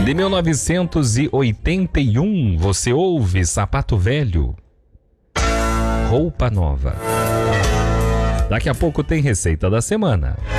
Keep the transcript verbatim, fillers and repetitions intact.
De mil novecentos e oitenta e um, você ouve Sapato Velho, Roupa Nova. Daqui a pouco tem receita da semana.